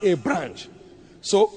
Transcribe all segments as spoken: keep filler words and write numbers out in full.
a branch. So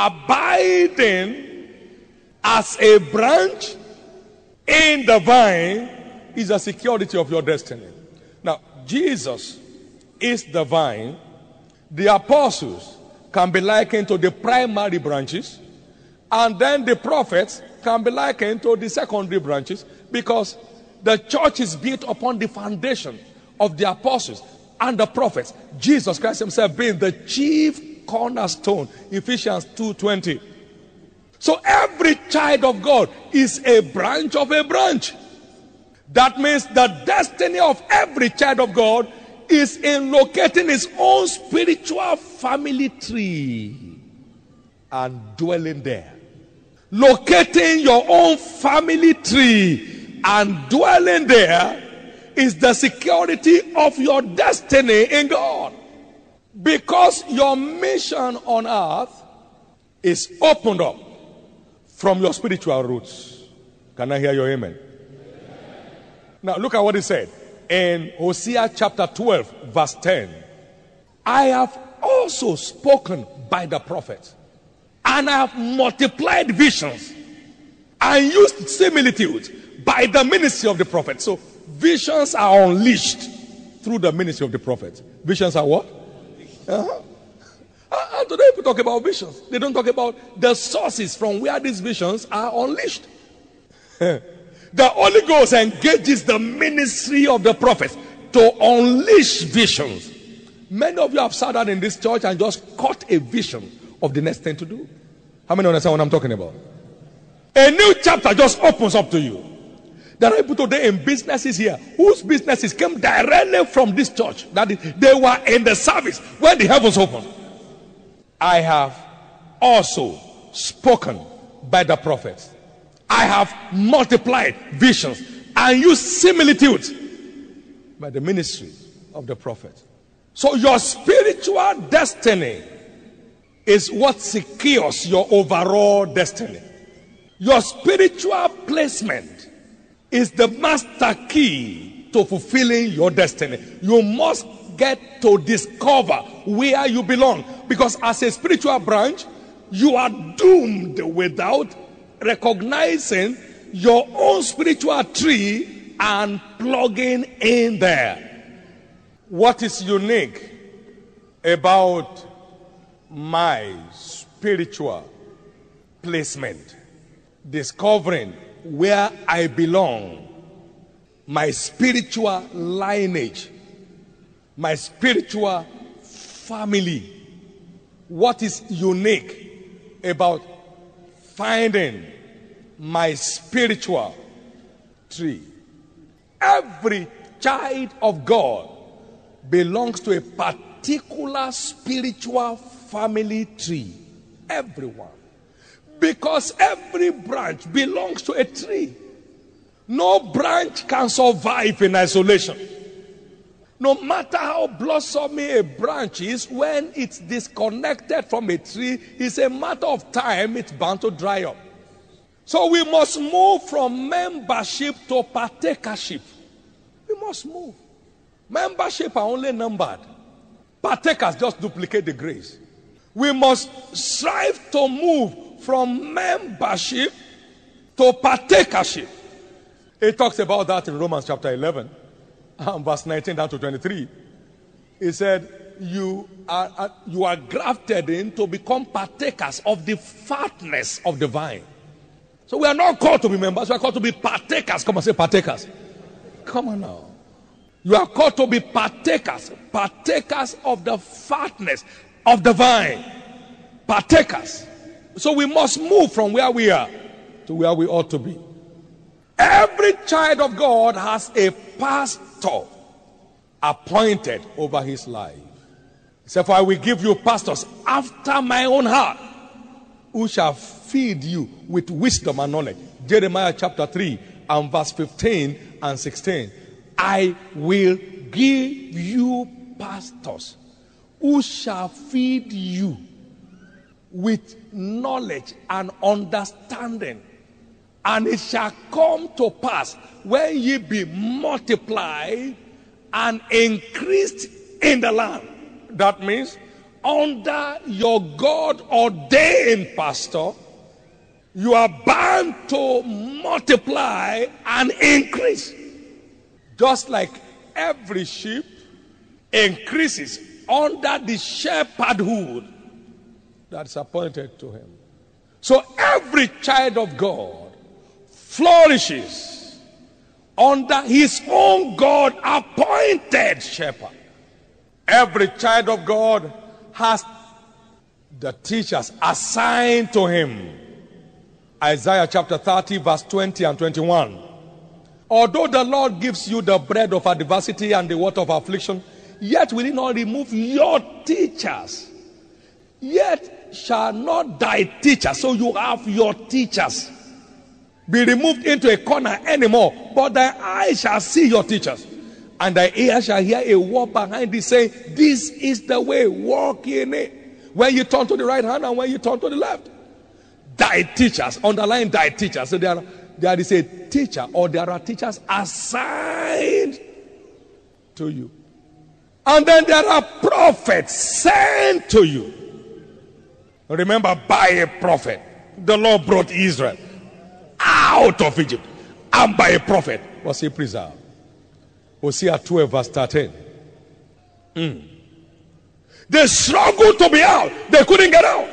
abiding as a branch in the vine is a security of your destiny. Now, Jesus is the vine. The apostles can be likened to the primary branches, and then the prophets can be likened to the secondary branches, because the church is built upon the foundation of the apostles and the prophets, Jesus Christ himself being the chief cornerstone, Ephesians two twenty. So every child of God is a branch of a branch. That means the destiny of every child of God is in locating his own spiritual family tree and dwelling there. Locating your own family tree and dwelling there is the security of your destiny in God. Because your mission on earth is opened up from your spiritual roots. Can I hear your amen? Now look at what he said in Hosea chapter twelve verse ten. I have also spoken by the prophets, and I have multiplied visions and used similitudes by the ministry of the prophet. So visions are unleashed through the ministry of the prophet. Visions are what? Uh-huh. Uh, today people talk about visions. They don't talk about the sources from where these visions are unleashed. The Holy Ghost engages the ministry of the prophets to unleash visions. Many of you have sat down in this church and just caught a vision of the next thing to do. How many understand what I'm talking about? A new chapter just opens up to you. There are people today in businesses here whose businesses came directly from this church. That is, they were in the service when the heavens opened. I have also spoken by the prophets. I have multiplied visions and used similitudes by the ministry of the prophet. So your spiritual destiny is what secures your overall destiny. Your spiritual placement is the master key to fulfilling your destiny. You must get to discover where you belong, because as a spiritual branch, you are doomed without recognizing your own spiritual tree and plugging in there. What is unique about my spiritual placement? Discovering where I belong, my spiritual lineage, my spiritual family. What is unique about finding my spiritual tree? Every child of God belongs to a particular spiritual family tree. Everyone. Because every branch belongs to a tree. No branch can survive in isolation. No matter how blossoming a branch is, when it's disconnected from a tree, it's a matter of time, it's bound to dry up. So we must move from membership to partakership. We must move. Membership are only numbered. Partakers just duplicate the grace. We must strive to move from membership to partakership. It talks about that in Romans chapter eleven, verse nineteen down to twenty-three. It said, you are, you are grafted in to become partakers of the fatness of the vine. So we are not called to be members, we are called to be partakers. Come on, say partakers. Come on now. You are called to be partakers, partakers of the fatness of the vine. Partakers. So we must move from where we are to where we ought to be. Every child of God has a pastor appointed over his life. He said, for I will give you pastors after my own heart, who shall feed you with wisdom and knowledge. Jeremiah chapter three and verse fifteen and sixteen. I will give you pastors who shall feed you with knowledge and understanding. And it shall come to pass, when ye be multiplied and increased in the land. That means under your God-ordained pastor, you are bound to multiply and increase. Just like every sheep increases under the shepherdhood that's appointed to him. So every child of God flourishes under his own God-appointed shepherd. Every child of God has the teachers assigned to him. Isaiah chapter thirty, verse twenty and twenty-one. Although the Lord gives you the bread of adversity and the water of affliction, yet will he not remove your teachers. Yet shall not thy teachers, so you have your teachers, be removed into a corner anymore, but thy eyes shall see your teachers, and thy ears shall hear a word behind thee saying, this is the way, walk in it. When you turn to the right hand and when you turn to the left. Thy teachers, underline thy teachers. So there, there is a teacher, or there are teachers assigned to you. And then there are prophets sent to you. Remember, by a prophet, the Lord brought Israel out of Egypt. And by a prophet was he preserved. Hosea twelve, verse thirteen. Mm. They struggled to be out. They couldn't get out.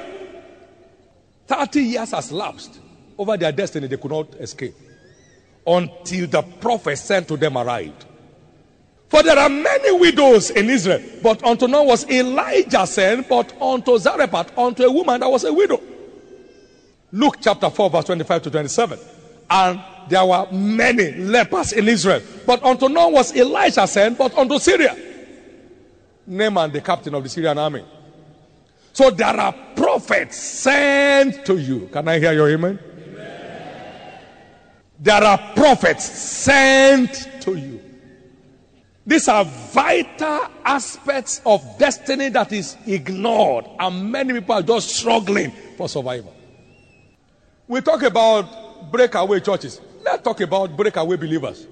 thirty years has lapsed over their destiny. They could not escape until the prophet sent to them arrived. For there are many widows in Israel, but unto none was Elijah sent, but unto Zarephath, unto a woman that was a widow. Luke chapter four, verse twenty-five to twenty-seven. And there were many lepers in Israel, but unto none was Elisha sent, but unto Syria. Naaman, the captain of the Syrian army. So there are prophets sent to you. Can I hear your amen? Amen. There are prophets sent to you. These are vital aspects of destiny that is ignored, and many people are just struggling for survival. We talk about breakaway churches. Let's talk about breakaway believers.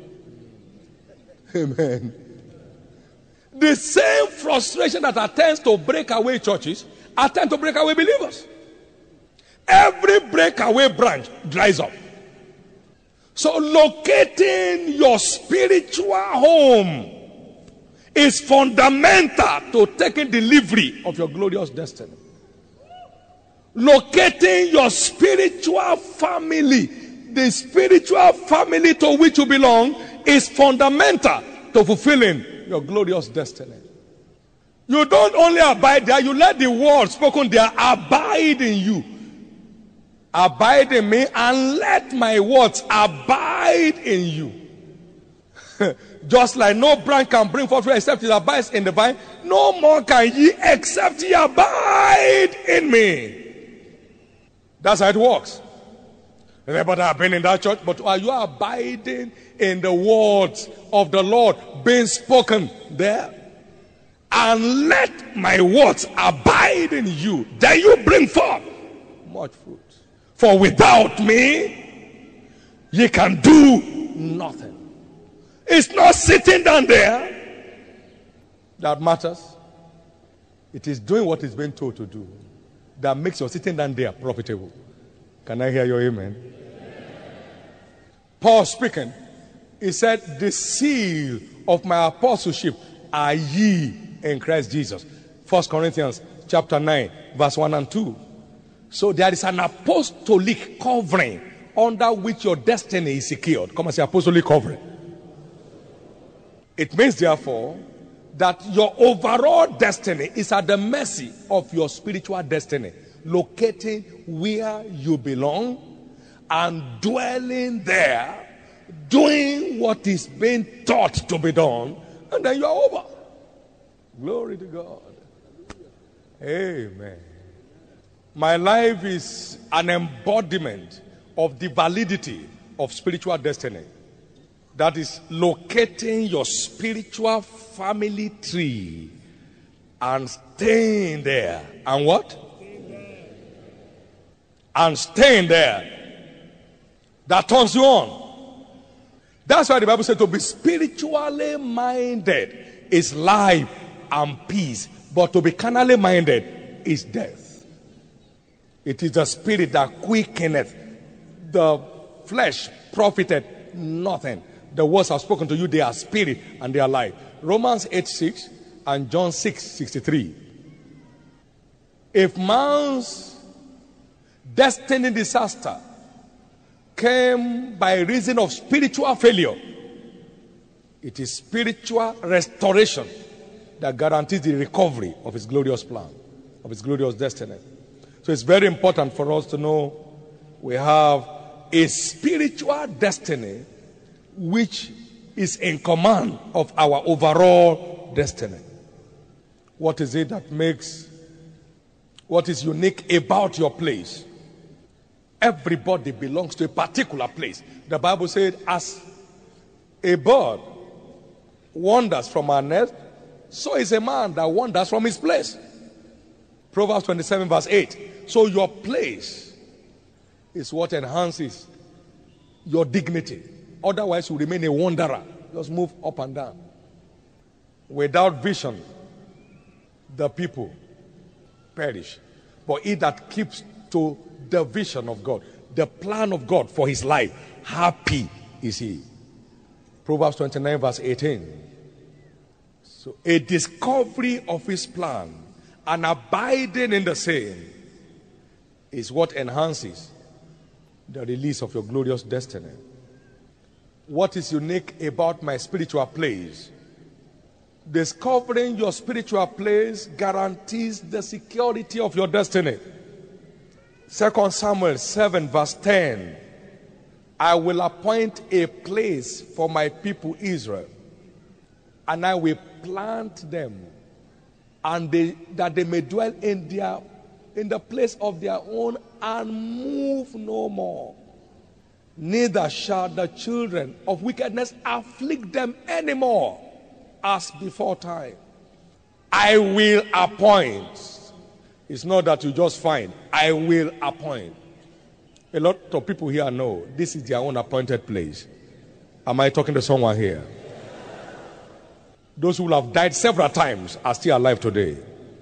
Amen. The same frustration that attends to breakaway churches attend to breakaway believers. Every breakaway branch dries up. So locating your spiritual home is fundamental to taking delivery of your glorious destiny. Locating your spiritual family, the spiritual family to which you belong, is fundamental to fulfilling your glorious destiny. You don't only abide there, you let the word spoken there abide in you. Abide in me and let my words abide in you. Just like no branch can bring forth fruit except it abides in the vine, no more can ye except ye abide in me. That's how it works. Everybody have been in that church, but are you abiding in the words of the Lord being spoken there? And let my words abide in you, then you bring forth much fruit. For without me, ye can do nothing. It's not sitting down there that matters. It is doing what is being told to do that makes your sitting down there profitable. Can I hear your amen? Amen. Paul speaking, he said, the seal of my apostleship are ye in Christ Jesus. First Corinthians chapter nine, verse one and two. So there is an apostolic covering under which your destiny is secured. Come and say apostolic covering. It means, therefore, that your overall destiny is at the mercy of your spiritual destiny, locating where you belong and dwelling there, doing what is being taught to be done, and then you are over. Glory to God. Amen. My life is an embodiment of the validity of spiritual destiny. That is locating your spiritual family tree and staying there. And what? And staying there. That turns you on. That's why the Bible says to be spiritually minded is life and peace, But to be carnally minded is death. It is the spirit that quickeneth. The flesh profited nothing. The words I've spoken to you, they are spirit and they are life. Romans eight six and John six sixty-three. If man's destiny disaster came by reason of spiritual failure, it is spiritual restoration that guarantees the recovery of his glorious plan, of his glorious destiny. So it's very important for us to know we have a spiritual destiny which is in command of our overall destiny. What is it that makes, what is unique about your place? Everybody belongs to a particular place. The Bible said, as a bird wanders from her nest, so is a man that wanders from his place. Proverbs twenty-seven verse eight. So your place is what enhances your dignity. Otherwise, you remain a wanderer. Just move up and down. Without vision, the people perish. But he that keeps to the vision of God, the plan of God for his life, happy is he. Proverbs twenty-nine verse eighteen. So a discovery of his plan and abiding in the same is what enhances the release of your glorious destiny. What is unique about my spiritual place? Discovering your spiritual place guarantees the security of your destiny. Second Samuel seven verse ten. I will appoint a place for my people Israel, and I will plant them, and they, that they may dwell in their in the place of their own and move no more. Neither shall the children of wickedness afflict them anymore as before time. I will appoint. It's not that you just find. I will appoint. A lot of people here know this is their own appointed place. Am I talking to someone here? Those who have died several times are still alive today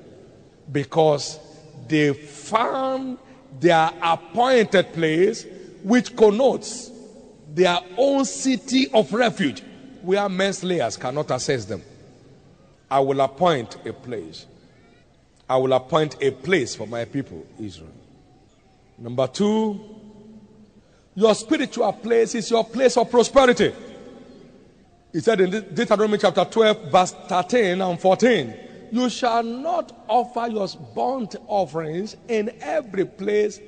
because they found their appointed place, which connotes their own city of refuge where men's layers cannot access them. I will appoint a place. I will appoint a place for my people, Israel. Number two, your spiritual place is your place of prosperity. He said in Deuteronomy chapter twelve, verse thirteen and fourteen, you shall not offer your burnt offerings in every place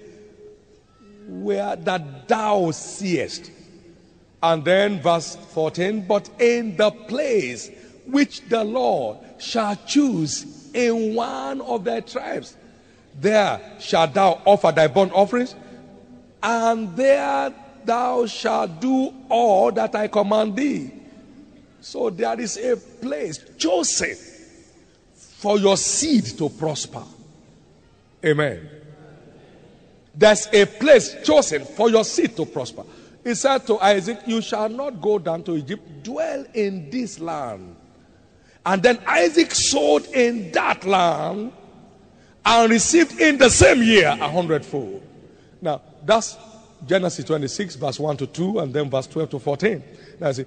where that thou seest. And then verse fourteen, but in the place which the Lord shall choose in one of thy tribes, there shalt thou offer thy burnt offerings, and there thou shalt do all that I command thee. So there is a place chosen for your seed to prosper. Amen. There's a place chosen for your seed to prosper. He said to Isaac, you shall not go down to Egypt, dwell in this land. And then Isaac sowed in that land and received in the same year a hundredfold. Now, that's Genesis twenty-six, verse one to two, and then verse twelve to fourteen. Now, I say,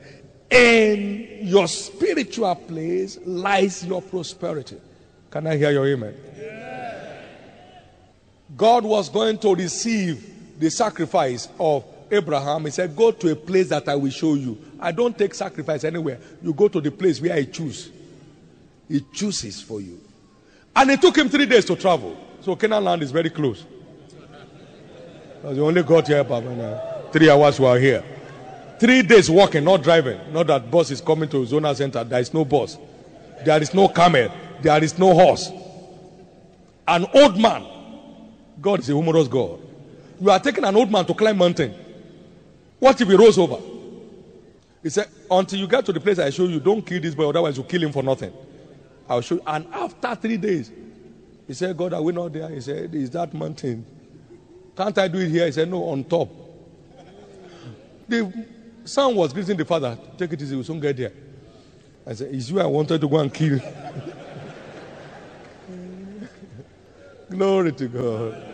in your spiritual place lies your prosperity. Can I hear your amen? Yeah. God was going to receive the sacrifice of Abraham. He said, go to a place that I will show you. I don't take sacrifice anywhere. You go to the place where I choose. He chooses for you. And it took him three days to travel. So Canaan land is very close. Because you only got here about uh, three hours we are here. Three days walking, not driving. Not that bus is coming to Zona Center. There is no bus. There is no camel. There is no horse. An old man. God is a humorous God. You are taking an old man to climb mountain. What if he rolls over? He said, until you get to the place I show you, don't kill this boy, otherwise you kill him for nothing. I'll show you. And after three days, he said, God, are we not there? He said, is that mountain? Can't I do it here? He said, no, on top. The son was greeting the father. Take it easy, we'll soon get there. I said, it's you I wanted to go and kill. Glory to God.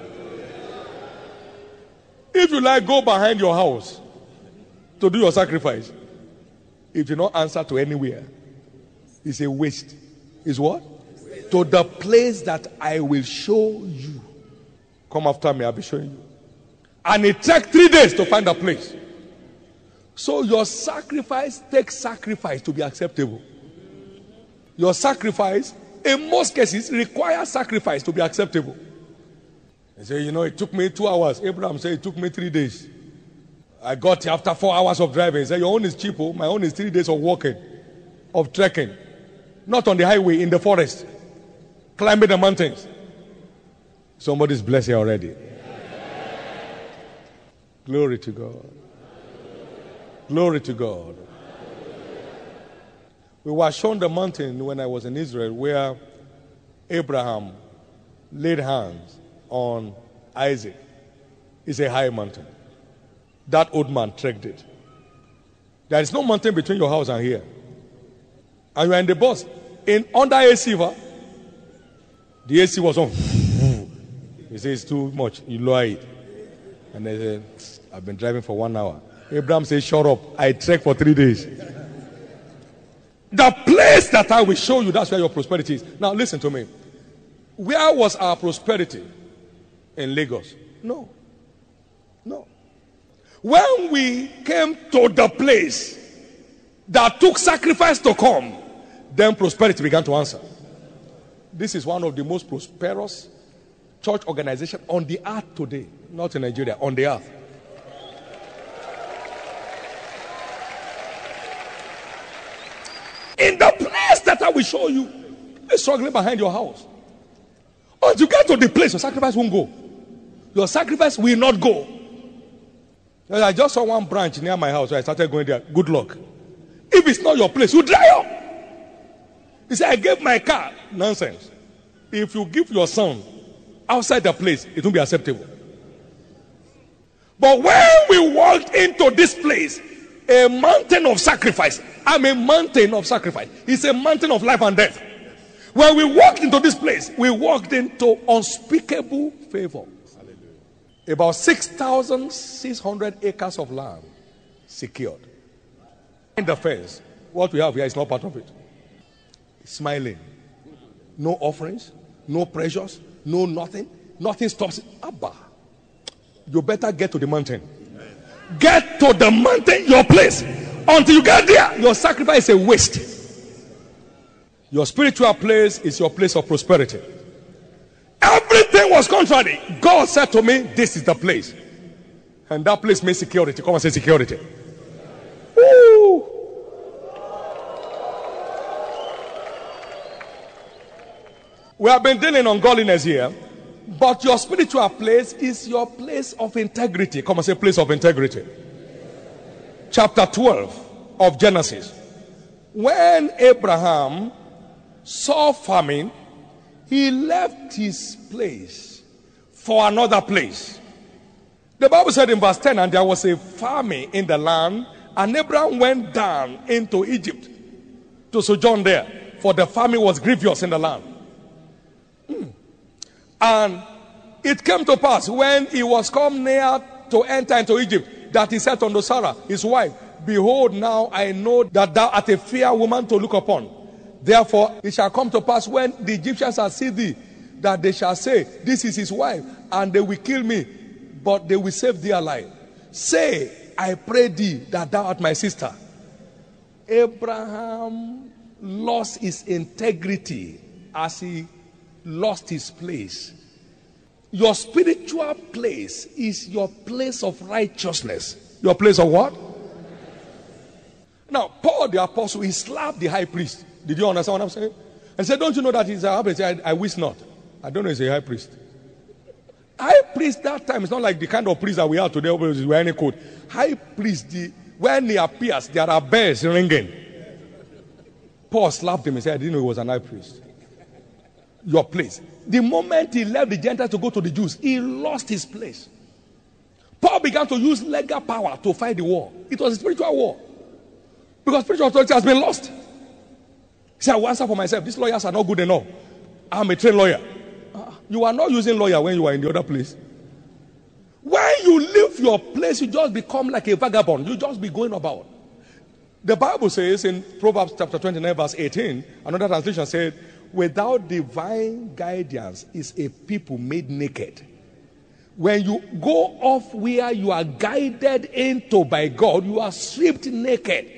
If you like, go behind your house to do your sacrifice. If you not answer to anywhere, it's a waste. It's what? Waste. To the place that I will show you. Come after me, I'll be showing you. And it takes three days to find a place. So your sacrifice takes sacrifice to be acceptable. Your sacrifice, in most cases, requires sacrifice to be acceptable. They say, you know, it took me two hours. Abraham said it took me three days. I got here after four hours of driving. He said, your own is cheaper. My own is three days of walking, of trekking. Not on the highway, in the forest. Climbing the mountains. Somebody's blessed here already. Glory to God. Glory to God. We were shown the mountain when I was in Israel where Abraham laid hands on Isaac. It's a high mountain. That old man trekked it. There is no mountain between your house and here. And you are in the bus. In under A C, the A C was on. He says it's too much. You lower it. And they said, I've been driving for one hour. Abraham says, shut up. I trekked for three days. The place that I will show you, that's where your prosperity is. Now listen to me. Where was our prosperity? In Lagos? No. No. When we came to the place that took sacrifice to come, then prosperity began to answer. This is one of the most prosperous church organizations on the earth today. Not in Nigeria, on the earth. In the place that I will show you, it's struggling behind your house. Once you get to the place, your sacrifice won't go. Your sacrifice will not go. I just saw one branch near my house, so I started going there. Good luck. If it's not your place, you dry up. He said, I gave my car. Nonsense. If you give your son outside the place, it won't be acceptable. But when we walked into this place, a mountain of sacrifice. I'm a mountain of sacrifice. It's a mountain of life and death. When we walked into this place, we walked into unspeakable favor. Hallelujah. About six thousand six hundred acres of land secured. In the fence, what we have here is not part of it. Smiling. No offerings, no pressures, no nothing. Nothing stops it. Abba. You better get to the mountain. Get to the mountain, your place. Until you get there, your sacrifice is a waste. Your spiritual place is your place of prosperity. Everything was contrary. God said to me, this is the place. And that place means security. Come and say security. Woo. We have been dealing on godliness here. But your spiritual place is your place of integrity. Come and say place of integrity. Chapter twelve of Genesis. When Abraham saw famine, he left his place for another place. The Bible said in verse ten, and there was a famine in the land, and Abraham went down into Egypt to sojourn there, for the famine was grievous in the land. Hmm. And it came to pass when he was come near to enter into Egypt, that he said unto Sarah, his wife, behold, now I know that thou art a fair woman to look upon. Therefore it shall come to pass when the Egyptians shall see thee, that they shall say, this is his wife, and they will kill me, but they will save thee alive. Say, I pray thee, that thou art my sister. Abraham lost his integrity as he lost his place. Your spiritual place is your place of righteousness. Your place of what? Now, Paul the apostle, he slapped the high priest. Did you understand what I'm saying? And said, don't you know that he's a high priest? I, I wish not. I don't know he's a high priest. High priest that time is not like the kind of priest that we are today where we wear any coat. High priest, the, when he appears, there are bells ringing. Paul slapped him and said, I didn't know he was an high priest. Your place. The moment he left the Gentiles to go to the Jews, he lost his place. Paul began to use legal power to fight the war. It was a spiritual war. Because spiritual authority has been lost. He said, I will answer for myself. These lawyers are not good enough. I'm a trained lawyer. Uh, You are not using lawyer when you are in the other place. When you leave your place, you just become like a vagabond. You just be going about. The Bible says in Proverbs chapter twenty-nine, verse eighteen, another translation said, without divine guidance is a people made naked. When you go off where you are guided into by God, you are stripped naked.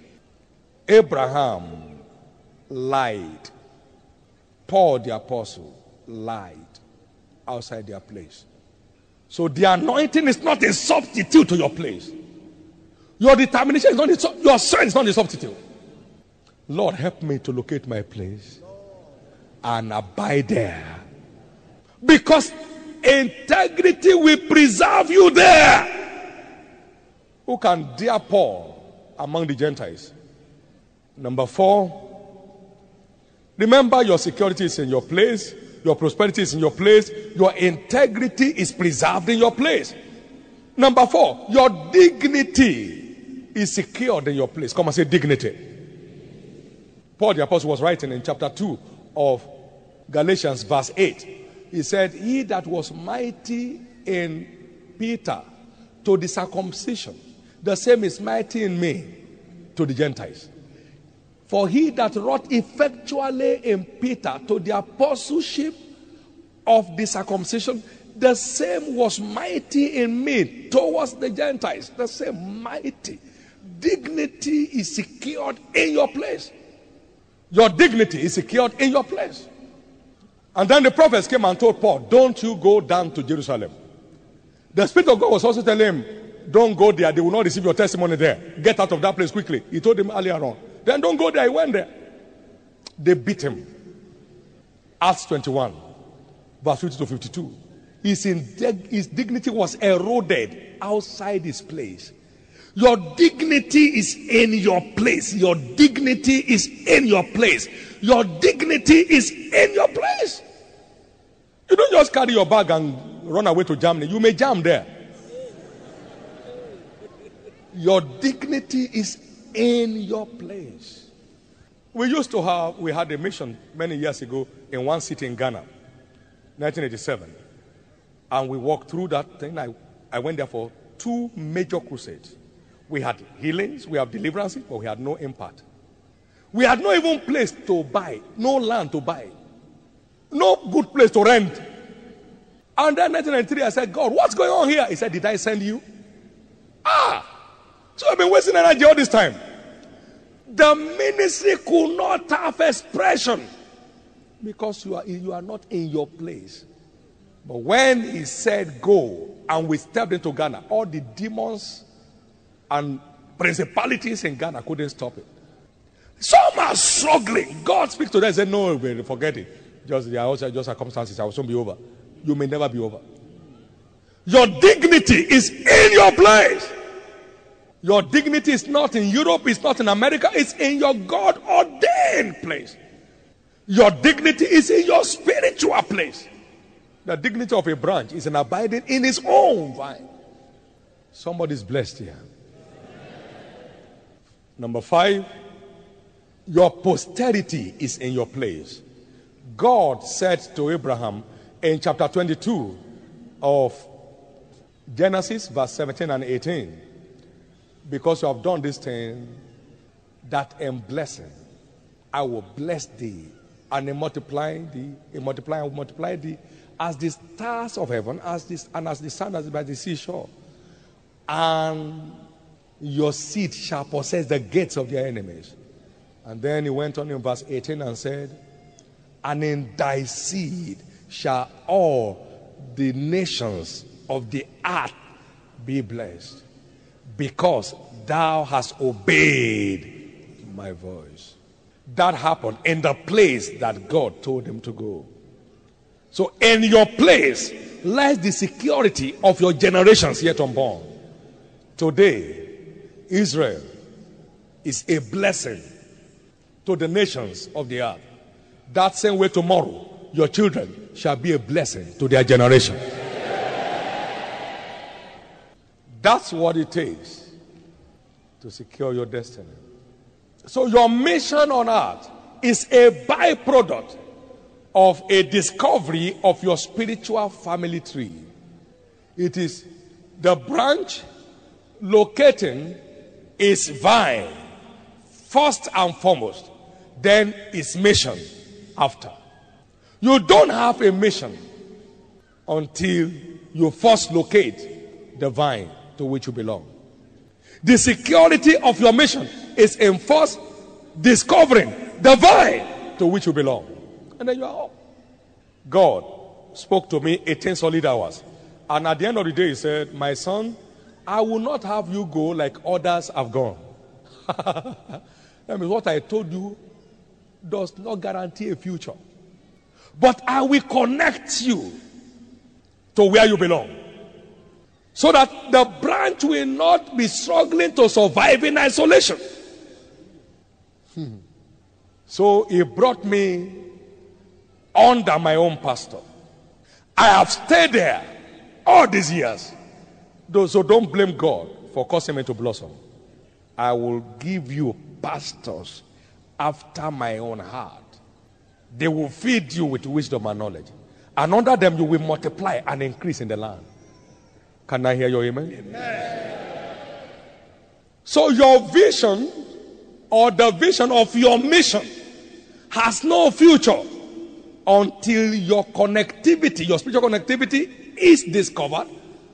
Abraham lied. Paul the apostle lied outside their place. So the anointing is not a substitute to your place. Your determination is not a, your strength is not a substitute. Lord, help me to locate my place and abide there. Because integrity will preserve you there. Who can dare Paul among the Gentiles? Number four, remember your security is in your place, your prosperity is in your place, your integrity is preserved in your place. Number four, your dignity is secured in your place. Come and say dignity. Paul the apostle was writing in chapter two of Galatians verse eight. He said, he that was mighty in Peter to the circumcision, the same is mighty in me to the Gentiles. For he that wrought effectually in Peter to the apostleship of the circumcision, the same was mighty in me towards the Gentiles. The same mighty. Dignity is secured in your place. Your dignity is secured in your place. And then the prophets came and told Paul, don't you go down to Jerusalem. The Spirit of God was also telling him, don't go there. They will not receive your testimony there. Get out of that place quickly. He told him earlier on. Then don't go there. He went there. They beat him. Acts twenty-one, verse fifty to fifty-two. His, indeg- his dignity was eroded outside his place. Your dignity is in your place. Your dignity is in your place. Your dignity is in your place. You don't just carry your bag and run away to Germany. You may jam there. Your dignity is in your place. We used to have, we had a mission many years ago in one city in Ghana, nineteen eighty-seven. And we walked through that thing. I, I went there for two major crusades. We had healings, we had deliverances, but we had no impact. We had no even place to buy, no land to buy, no good place to rent. And then nineteen ninety-three, I said, God, what's going on here? He said, did I send you? Ah! So I've been wasting energy all this time. The ministry could not have expression because you are, you are not in your place. But when he said go, and we stepped into Ghana, all the demons and principalities in Ghana couldn't stop it. Some are struggling. God speaks to them and said, no, forget it. Just, they are also just circumstances. I will soon be over. You may never be over. Your dignity is in your place. Your dignity is not in Europe, it's not in America, it's in your God-ordained place. Your dignity is in your spiritual place. The dignity of a branch is in abiding in its own vine. Somebody's blessed here. Number five, your posterity is in your place. God said to Abraham in chapter twenty-two of Genesis, verse seventeen and eighteen, because you have done this thing, that in blessing, I will bless thee, and in multiplying thee, in multiplying, I will multiply thee as the stars of heaven, as this, and as the sun as by the seashore. And your seed shall possess the gates of their enemies. And then he went on in verse eighteen and said, and in thy seed shall all the nations of the earth be blessed, because thou hast obeyed my voice. That happened in the place that God told him to go. So in your place lies the security of your generations yet unborn. Today, Israel is a blessing to the nations of the earth. That same way tomorrow, your children shall be a blessing to their generation. That's what it takes to secure your destiny. So your mission on earth is a byproduct of a discovery of your spiritual family tree. It is the branch locating its vine first and foremost, then its mission after. You don't have a mission until you first locate the vine to which you belong. The security of your mission is in first discovering the vine to which you belong. And then you are up. God spoke to me eighteen solid hours. And at the end of the day, he said, my son, I will not have you go like others have gone. That means what I told you does not guarantee a future. But I will connect you to where you belong. So that the branch will not be struggling to survive in isolation. Hmm. So he brought me under my own pastor. I have stayed there all these years. So don't blame God for causing me to blossom. I will give you pastors after my own heart. They will feed you with wisdom and knowledge. And under them you will multiply and increase in the land. Can I hear your amen? Amen. So your vision or the vision of your mission has no future until your connectivity, your spiritual connectivity is discovered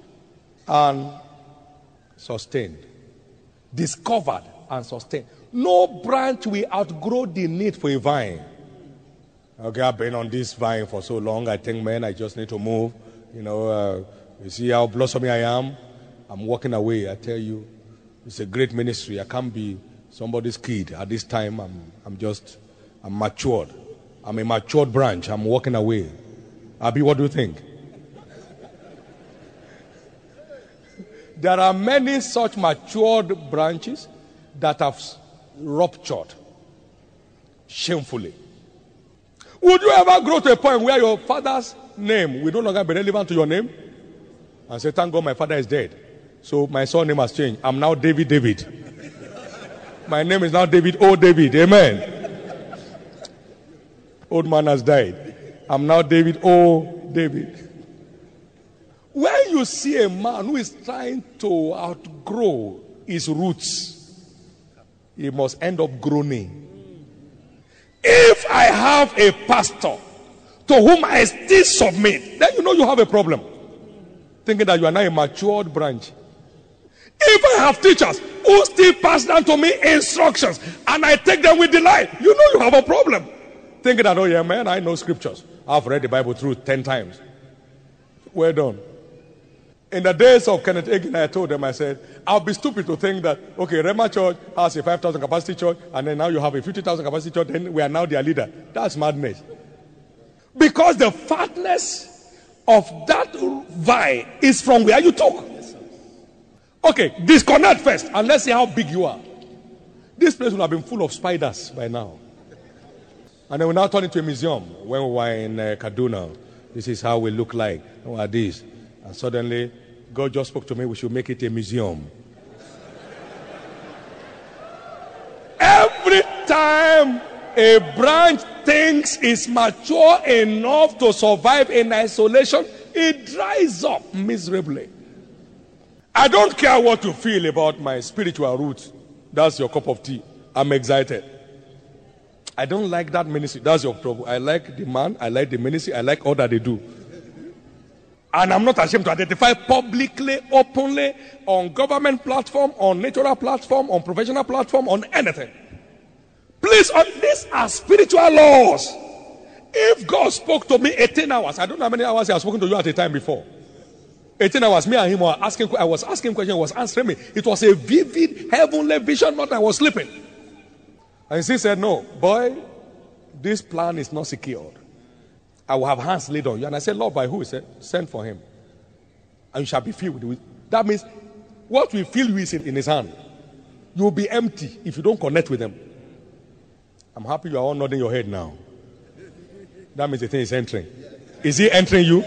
and sustained. Discovered and sustained. No branch will outgrow the need for a vine. Okay, I've been on this vine for so long. I think, man, I just need to move. You know, uh, you see how blossoming I am? I'm walking away. I tell you, it's a great ministry. I can't be somebody's kid at this time. I'm, I'm just, I'm matured. I'm a matured branch. I'm walking away. Abi, what do you think? There are many such matured branches that have ruptured shamefully. Would you ever grow to a point where your father's name will no longer be relevant to your name? And say, thank God my father is dead. So my son name has changed. I'm now David David. My name is now David O. David. Amen. Old man has died. I'm now David O. David. When you see a man who is trying to outgrow his roots, he must end up groaning. If I have a pastor to whom I still submit, then you know you have a problem. Thinking that you are now a matured branch. If I have teachers who still pass down to me instructions and I take them with delight, you know you have a problem. Thinking that, oh yeah, man, I know scriptures. I've read the Bible through ten times. Well done. In the days of Kenneth Hagin, I told them, I said, I'll be stupid to think that, okay, Rema Church has a five thousand capacity church, and then now you have a fifty thousand capacity church, then we are now their leader. That's madness. Because the fatness of that vine is from where you took. Okay, disconnect first, and let's see how big you are. This place would have been full of spiders by now. And then we now turn into a museum. When we were in uh, Kaduna, this is how we look like. What are these? And suddenly, God just spoke to me, we should make it a museum. Every time a branch thinks it's mature enough to survive in isolation, it dries up miserably. I don't care what you feel about my spiritual roots. That's your cup of tea. I'm excited. I don't like that ministry. That's your trouble. I like the man. I like the ministry. I like all that they do. And I'm not ashamed to identify publicly, openly, on government platform, on natural platform, on professional platform, on anything. Please, on these are spiritual laws. If God spoke to me eighteen hours, I don't know how many hours he has spoken to you at a time before. eighteen hours, me and him were asking, I was asking questions, he was answering me. It was a vivid, heavenly vision, not I was sleeping. And he said, no, boy, this plan is not secured. I will have hands laid on you. And I said, Lord, by who? He said, send for him. And you shall be filled with it. That means what will fill you is in his hand. You will be empty if you don't connect with him. I'm happy you are all nodding your head now. That means the thing is entering. Is he entering you?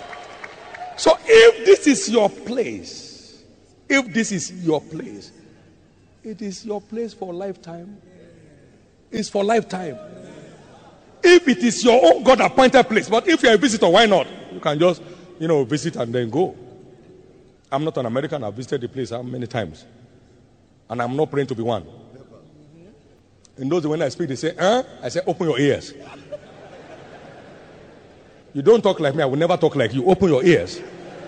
So if this is your place, if this is your place, it is your place for lifetime. It's for lifetime. If it is your own God-appointed place, but if you're a visitor, why not? You can just, you know, visit and then go. I'm not an American. I've visited the place how many times. And I'm not praying to be one. In those when I speak, they say, huh? I say, open your ears. You don't talk like me. I will never talk like you. Open your ears.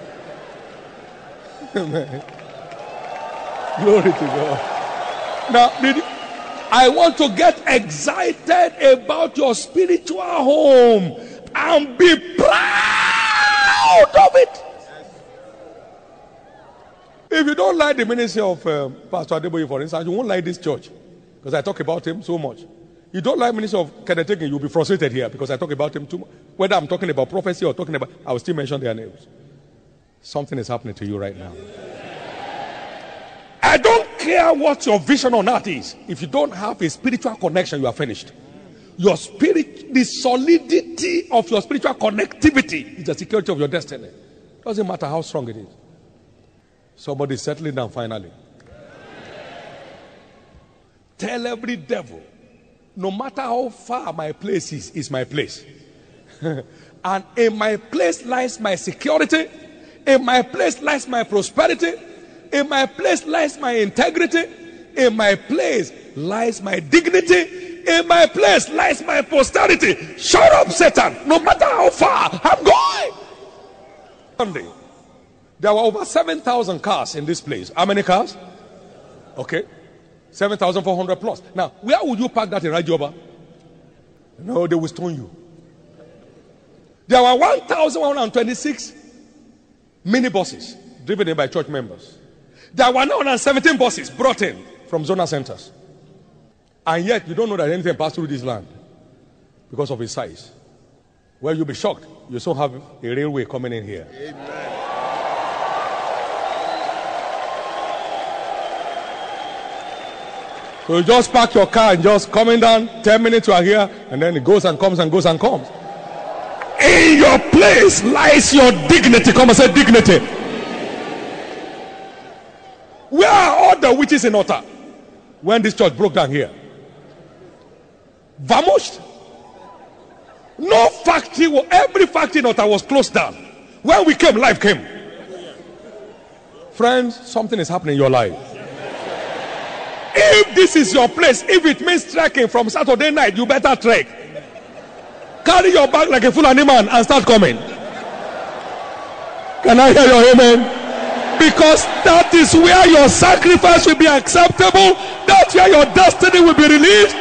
Glory to God. Now, did, I want to get excited about your spiritual home and be proud of it. If you don't like the ministry of um, Pastor Adeboye, for instance, you won't like this church because I talk about him so much. You don't like the ministry of Kenneth Hagin, you'll be frustrated here because I talk about him too much. Whether I'm talking about prophecy or talking about, I will still mention their names. Something is happening to you right now. I don't care what your vision on earth is. If you don't have a spiritual connection, you are finished. Your spirit, the solidity of your spiritual connectivity is the security of your destiny. Doesn't matter how strong it is. Somebody is settling down finally. Tell every devil, no matter how far my place is, is my place. And in my place lies my security. In my place lies my prosperity. In my place lies my integrity. In my place lies my dignity. In my place lies my posterity. Shut up, Satan. No matter how far I'm going. Sunday, there were over seven thousand cars in this place. How many cars? Okay. seven thousand four hundred plus. Now, where would you park that in Rajoba? No, they will stone you. There were one thousand one hundred twenty-six minibuses driven in by church members. There were one hundred seventeen buses brought in from zonal centers. And yet, you don't know that anything passed through this land because of its size. Well, you'll be shocked. You still have a railway coming in here. Amen. So you just park your car and just coming down, ten minutes you are here, and then it goes and comes and goes and comes. In your place lies your dignity. Come and say dignity. Where are all the witches in Otta when this church broke down here? Vamooshed. No factory, every factory in Otta was closed down. When we came, life came. Friends, something is happening in your life. If this is your place, if it means trekking from Saturday night, you better trek. Carry your bag like a Fulani man and start coming. Can I hear your amen? Because that is where your sacrifice will be acceptable. That's where your destiny will be released.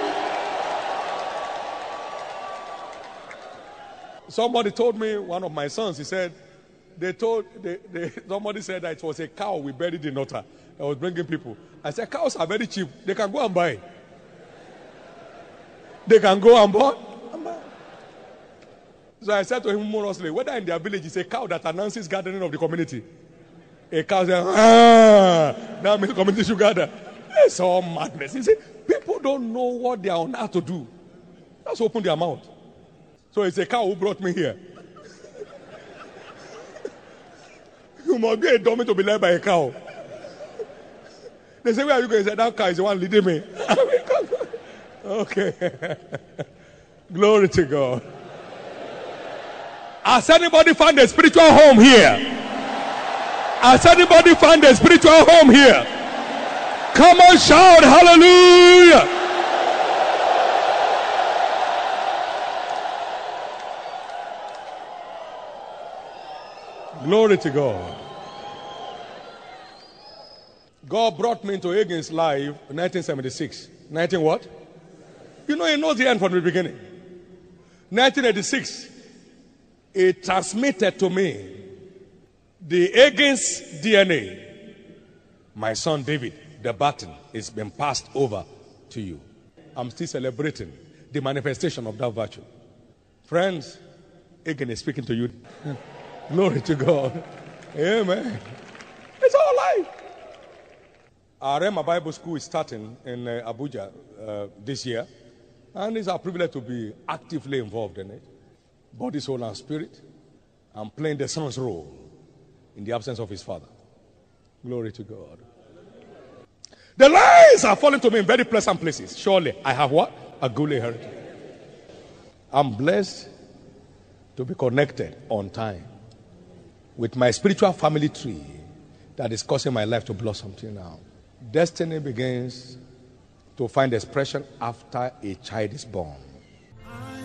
Somebody told me, one of my sons, he said, they told, they, they, somebody said that it was a cow we buried in Otta. I was bringing people. I said, cows are very cheap. They can go and buy. They can go and buy. And buy. So I said to him humorously, whether in their village is a cow that announces gathering of the community. A cow says, ah, that means the community should gather. It's all madness. You see, people don't know what they are on earth to do. Just open their mouth. So it's a cow who brought me here. You must be a dummy to be led by a cow. They say, where are you going? He said, that car is the one leading me. Okay. Glory to God. Has anybody found a spiritual home here? Has anybody found a spiritual home here? Come on, shout hallelujah. Glory to God. God brought me into Hagin's life in nineteen seventy-six. nineteen what? You know, he knows the end from the beginning. nineteen eighty-six, he transmitted to me the Hagin's D N A. My son David, the baton is been passed over to you. I'm still celebrating the manifestation of that virtue. Friends, Hagin is speaking to you. Glory to God. Amen. It's all life. Our Rema Bible School is starting in uh, Abuja uh, this year, and it's our privilege to be actively involved in it. Body, soul, and spirit. I'm playing the son's role in the absence of his father. Glory to God. The lines are falling to me in very pleasant places. Surely I have what? A goodly heritage. I'm blessed to be connected on time with my spiritual family tree that is causing my life to blossom till now. Destiny begins to find expression after a child is born. I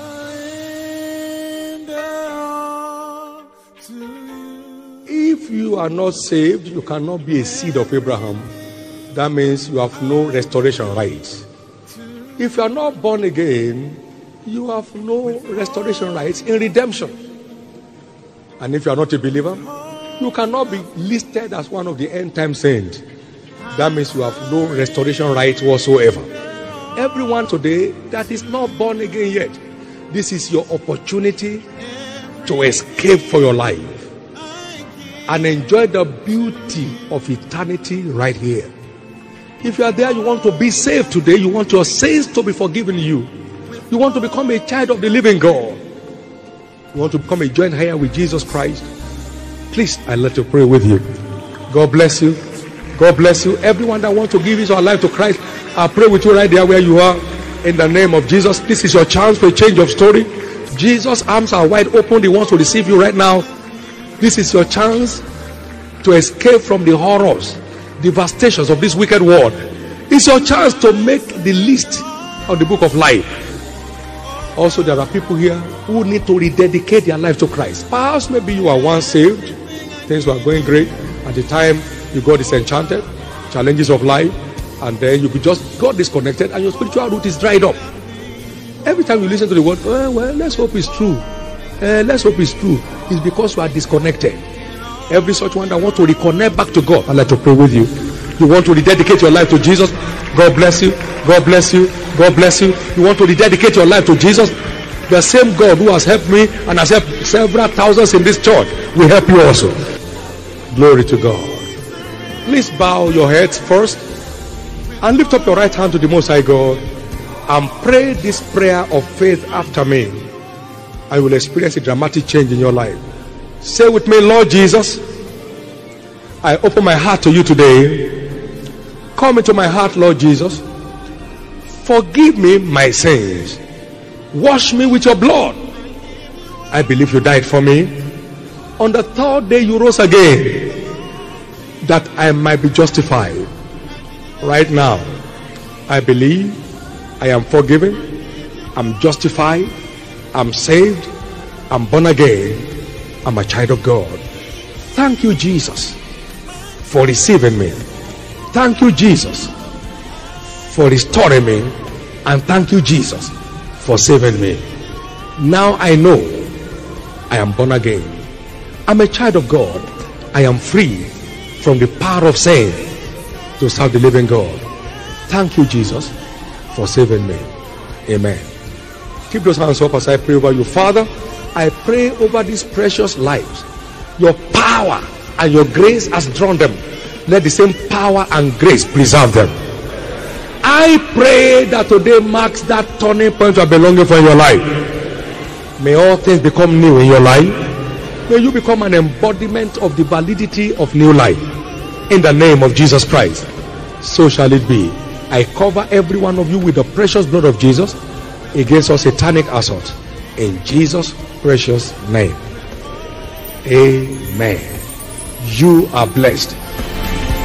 surrender to you. If you are not saved, you cannot be a seed of Abraham. That means you have no restoration rights. If you are not born again, you have no restoration rights in redemption. And if you are not a believer, you cannot be listed as one of the end time saints. That means you have no restoration rights whatsoever. Everyone today that is not born again yet, this is your opportunity to escape for your life and enjoy the beauty of eternity right here. If you are there, you want to be saved today, you want your sins to be forgiven you, you want to become a child of the living God, you want to become a joint heir with Jesus Christ, please, I let you pray with you. God bless you. God bless you. Everyone that wants to give his or her life to Christ, I pray with you right there where you are. In the name of Jesus, this is your chance for a change of story. Jesus' arms are wide open. He wants to receive you right now. This is your chance to escape from the horrors, devastations of this wicked world. It's your chance to make the list of the book of life. Also, there are people here who need to rededicate their life to Christ. Perhaps maybe you are once saved, things were going great at the time you got disenchanted, challenges of life, and then you just got disconnected and your spiritual root is dried up. Every time you listen to the word, oh, well, let's hope it's true. Uh, let's hope it's true. It's because you are disconnected. Every such one that wants to reconnect back to God, I'd like to pray with you. You want to rededicate your life to Jesus? God bless you. God bless you. God bless you. You want to rededicate your life to Jesus? The same God who has helped me and has helped several thousands in this church will help you also. Glory to God. Please bow your heads first and lift up your right hand to the Most High God and pray this prayer of faith after me. I will experience a dramatic change in your life. Say with me, Lord Jesus, I open my heart to you today. Come into my heart, Lord Jesus. Forgive me my sins. Wash me with your blood. I believe you died for me. On the third day you rose again, that I might be justified. Right now, I believe I am forgiven, I'm justified, I'm saved, I'm born again, I'm a child of God. Thank you, Jesus, for receiving me. Thank you, Jesus, for restoring me. And thank you, Jesus, for saving me. Now I know I am born again. I'm a child of God. I am free from the power of sin to serve the living God. Thank you, Jesus, for saving me. Amen. Keep those hands up as I pray over you. Father, I pray over these precious lives. Your power and your grace has drawn them. Let the same power and grace preserve them. I pray that today marks that turning point of belonging for your life. May all things become new in your life. May you become an embodiment of the validity of new life. In the name of Jesus Christ, so shall it be. I cover every one of you with the precious blood of Jesus against all satanic assault. In Jesus' precious name. Amen. You are blessed.